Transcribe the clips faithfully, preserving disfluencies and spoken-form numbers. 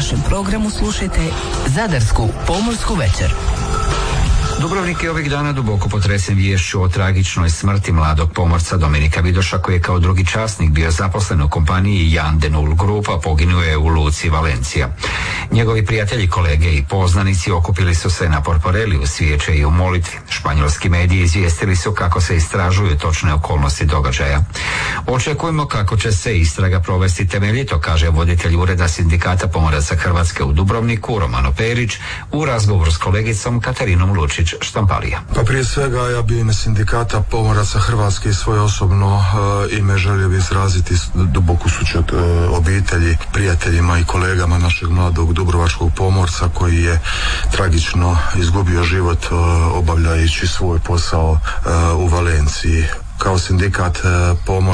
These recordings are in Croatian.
našem programu slušajte Zadarsku pomorsku večer. Dubrovnik je ovih dana duboko potresen viješću o tragičnoj smrti mladog pomorca Dominika Vidoša, koji je kao drugi časnik bio zaposlen u kompaniji Jan de Nul Grupa, poginuo je u luci Valencija. Njegovi prijatelji, kolege i poznanici okupili su se na Porporeli u svijeće i u molitvi. Španjolski mediji izvijestili su kako se istražuju točne okolnosti događaja. Očekujemo kako će se istraga provesti temeljito, kaže voditelj Ureda Sindikata pomoraca Hrvatske u Dubrovniku, Romano Perić, u razgovoru s kolegicom Katarinom Lučić Štampalija. Pa prije svega ja bi ime Sindikata pomoraca Hrvatske i svoje osobno uh, ime želio bi izraziti duboku sućut uh, obitelji, prijateljima i kolegama našeg mladog dubrovačkog pomorca koji je tragično izgubio život uh, obavljajući svoj posao uh, u Valenciji. Kao sindikat uh, pomora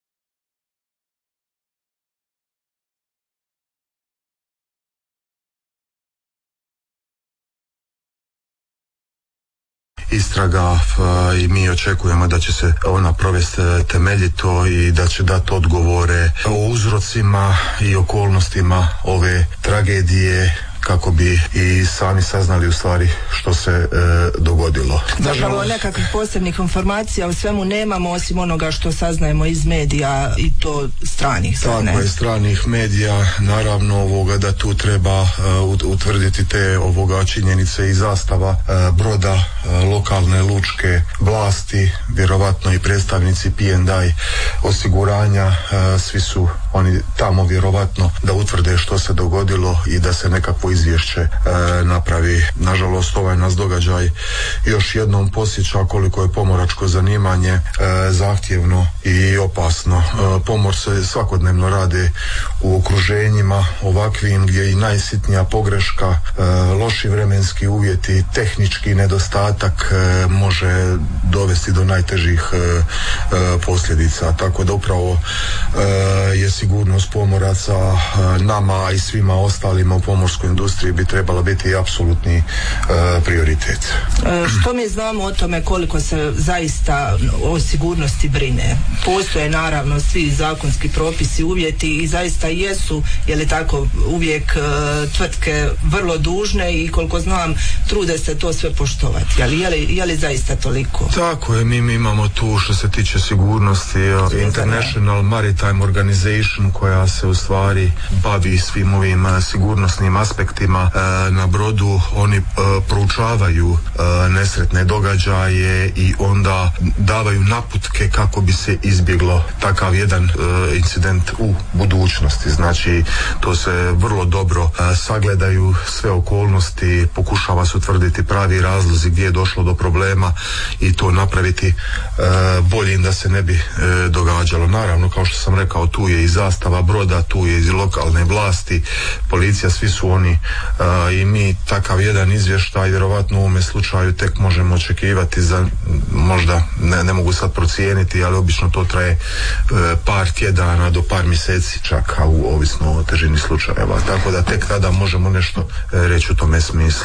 istraga i mi očekujemo da će se ona provesti temeljito i da će dati odgovore o uzrocima i okolnostima ove tragedije kako bi i sami saznali u stvari što se e, dogodilo. Zapravo nekakvih posebnih informacija o svemu nemamo osim onoga što saznajemo iz medija i to stranih. Tako ne? je, stranih medija, naravno ovoga da tu treba uh, utvrditi te ovoga činjenice i zastava uh, broda, uh, lokalne lučke vlasti, vjerovatno i predstavnici P and I osiguranja, uh, svi su oni tamo vjerovatno da utvrde što se dogodilo i da se nekakvo izvješće e, napravi. Nažalost, ovaj nas događaj još jednom podsjeća koliko je pomoračko zanimanje e, zahtjevno i opasno. E, pomor se svakodnevno rade u okruženjima ovakvim gdje i najsitnija pogreška, e, loši vremenski uvjeti, tehnički nedostatak e, može dovesti do najtežih e, e, posljedica. Tako da upravo e, je sigurnost pomoraca e, nama i svima ostalima u pomorskoj industriji bi trebala biti apsolutni e, prioritet. E, što mi znamo o tome koliko se zaista o sigurnosti brine? Postoje naravno svi zakonski propisi, uvjeti i zaista jesu, je li tako, uvijek e, tvrtke vrlo dužne i koliko znam trude se to sve poštovati. Ali je li, je li zaista toliko? Tako je, mi, mi imamo tu što se tiče sigurnosti uh, International Maritime Organization koja se u stvari bavi svim ovim uh, sigurnosnim aspektima uh, na brodu. Oni uh, proučavaju uh, nesretne događaje i onda davaju naputke kako bi se izbjeglo takav jedan uh, incident u budućnosti. Znači to se vrlo dobro uh, sagledaju sve okolnosti, pokušava se utvrditi pravi razlozi gdje je došlo do problema i to napraviti uh, boljim da se ne bi uh, događalo. Naravno, kao što sam rekao, tu je i zastava broda, tu je i lokalne vlasti, policija, svi su oni uh, i mi takav jedan izvještaj vjerovatno u ovome slučaju tek možemo očekivati za možda, ne, ne mogu sad procijeniti, ali obično to traje uh, par tjedana do par mjeseci čak, a u, ovisno o težini slučajeva. Tako da tek tada možemo nešto uh, reći u tome smislu.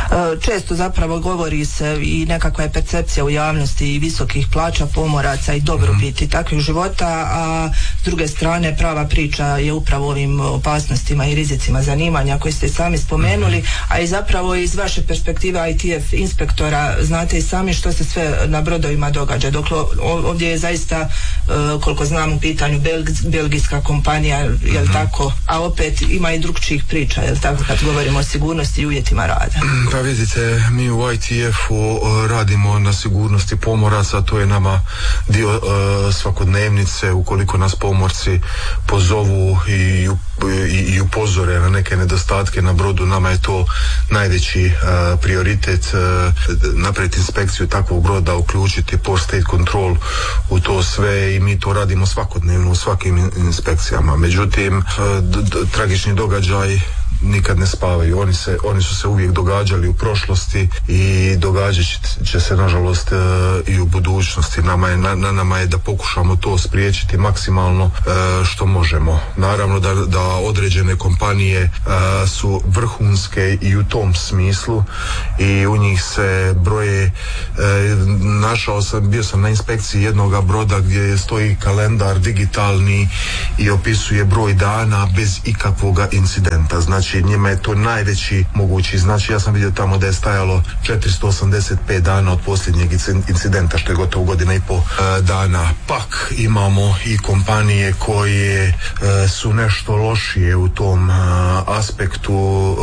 Često zapravo govori se i nekakva je percepcija u javnosti i visokih plaća pomoraca i dobrobiti mm-hmm. takvih života, a s druge strane prava priča je upravo ovim opasnostima i rizicima zanimanja koji ste sami spomenuli, mm-hmm. a i zapravo iz vaše perspektive I T F inspektora znate i sami što se sve na brodovima događa. Dokle ovdje je zaista, uh, koliko znam, u pitanju belg- belgijska kompanija, jel mm-hmm. tako, a opet ima i drugčijih priča, jel tako, kad govorimo o sigurnosti i uvjetima rada. Pa vidite, mi u I T F-u uh, radimo na sigurnosti pomoraca, to je nama dio uh, svakodnevnice. Ukoliko nas pomorci pozovu i, i, i upozore na neke nedostatke na brodu, nama je to najveći uh, prioritet, uh, napraviti inspekciju takvog broda, uključiti Port State Control u to sve i mi to radimo svakodnevno u svakim inspekcijama. Međutim, uh, d- d- tragični događaj nikad ne spavaju. Oni se, oni su se uvijek događali u prošlosti i događat će se nažalost e, i u budućnosti. Nama je, na, na nama je da pokušamo to spriječiti maksimalno e, što možemo. Naravno da, da određene kompanije e, su vrhunske i u tom smislu i u njih se broje, e, našao sam, bio sam na inspekciji jednoga broda gdje stoji kalendar digitalni i opisuje broj dana bez ikakvoga incidenta. Znači Znači njima je to najveći mogući. Znači ja sam vidio tamo da je stajalo četiristo osamdeset pet dana od posljednjeg incidenta, što je gotovo godina i po e, dana. Pak imamo i kompanije koje e, su nešto lošije u tom e, aspektu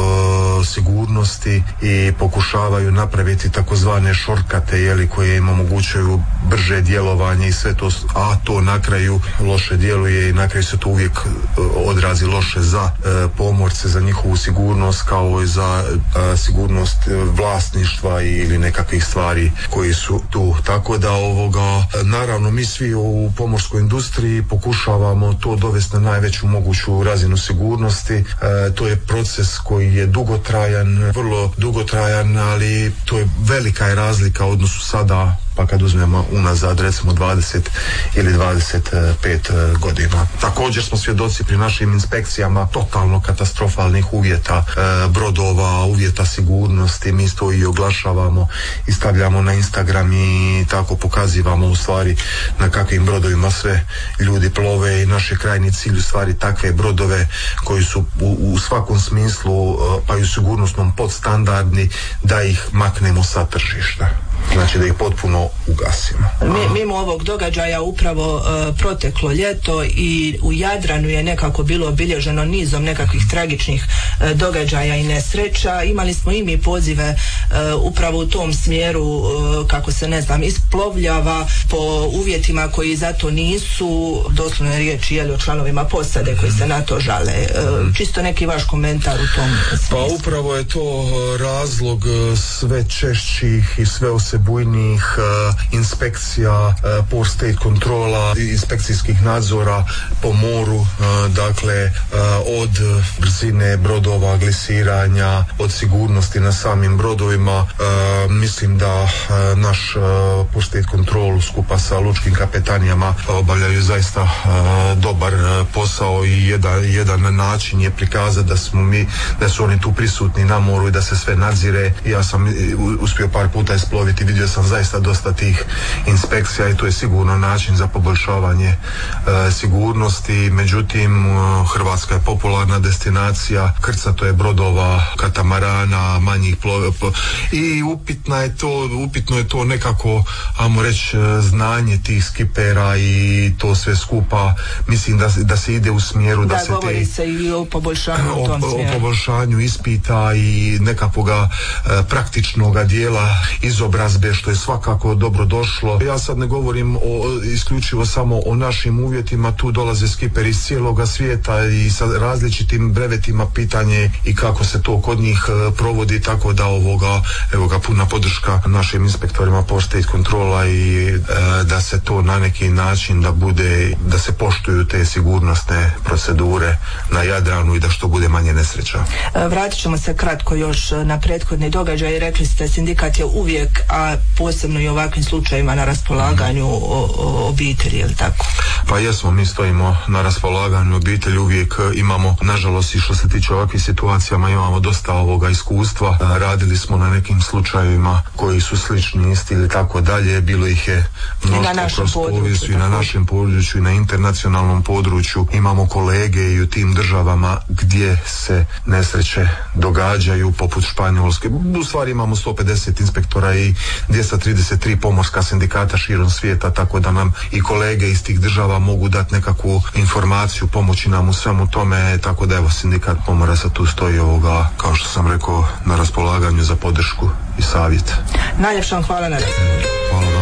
e, sigurnosti i pokušavaju napraviti takozvane šortkate, jeli, koje im omogućuju brže djelovanje i sve to, a to na kraju loše djeluje i na kraju se to uvijek e, odrazi loše za e, pomorce, za njihovu sigurnost, kao i za e, sigurnost vlasništva ili nekakvih stvari koji su tu. Tako da ovoga, naravno mi svi u pomorskoj industriji pokušavamo to dovesti na najveću moguću razinu sigurnosti. E, to je proces koji je dugotrajan, vrlo dugotrajan, ali to je velika je razlika u odnosu sada, pa kad uzmemo unazad recimo dvadeset ili dvadeset pet godina. Također smo svjedoci pri našim inspekcijama totalno katastrofalnih uvjeta e, brodova, uvjeta sigurnosti. Mi to i oglašavamo i stavljamo na Instagram i tako pokazivamo u stvari na kakvim brodovima sve ljudi plove i naš je krajnji cilj u stvari takve brodove koji su u, u svakom smislu pa i u sigurnosnom podstandardni, da ih maknemo sa tržišta. Znači da ih potpuno ugasimo. Mi, mimo ovog događaja upravo uh, proteklo ljeto i u Jadranu je nekako bilo obilježeno nizom nekakvih tragičnih uh, događaja i nesreća. Imali smo i mi pozive uh, upravo u tom smjeru uh, kako se ne znam isplovljava po uvjetima koji zato nisu, doslovno je riječ jeli o članovima posade koji se na to žale. Uh, čisto neki vaš komentar u tom smislu. Pa upravo je to razlog sve češćih i sve osebujnijih uh, inspekcija, uh, port state kontrola, inspekcijskih nadzora po moru, uh, dakle uh, od brzine brodova, glisiranja, od sigurnosti na samim brodovima. Uh, mislim da uh, naš uh, port state kontrol skupa sa lučkim kapetanijama obavljaju zaista uh, dobar uh, posao i jedan, jedan način je prikazati da smo mi, da su oni tu prisutni na moru i da se sve nadzire. Ja sam uspio par puta isploviti, vidio sam zaista dosta tih inspekcija i to je sigurno način za poboljšavanje e, sigurnosti. Međutim, Hrvatska je popularna destinacija, krcato je brodova, katamarana, manjih plove i upitna je to, upitno je to nekako, ajmo reći, znanje tih skipera i to sve skupa. Mislim da, da se ide u smjeru da, da se govori te, se i o poboljšanju u tom o, smjeru. O poboljšanju ispita i nekakvoga e, praktičnoga dijela izobrazbe, što je svakako dobro došlo. Ja sad ne govorim o, isključivo samo o našim uvjetima, tu dolaze skiperi iz cijeloga svijeta i sa različitim brevetima, pitanje i kako se to kod njih e, provodi, tako da ovoga, evo ga, puna podrška našim inspektorima port state kontrola i e, da se to na neki način da bude, da se poštuju te sigurnosne procedure na Jadranu i da što bude manje nesreća. Vratit ćemo se kratko još na prethodni događaj. Rekli ste, sindikat je uvijek, a posebno i u ovakvim slučajevima, na raspolaganju o, o obitelji, je li tako? Pa jesmo, mi stojimo na raspolaganju obitelji, uvijek imamo, nažalost i što se tiče ovakvih situacijama, imamo dosta ovoga iskustva. Radili smo na nekim slučajevima koji su slični, isti ili tako dalje, bilo ih je mnoštvo kroz povijest i na našem području i na internacionalnom području. Imamo kolege i u tim državama gdje se nesreće događaju, poput Španjolske. U stvari imamo sto pedeset inspektora i dvjesto trideset tri pomorska sindikata širom svijeta, tako da nam i kolege iz tih država mogu dati nekakvu informaciju, pomoći nam u svemu tome, tako da evo sindikat pomoraca tu stoji ovoga, kao što sam rekao, na raspolaganju za podršku i savjet. Najljepša vam hvala na razgovoru. Hvala vam.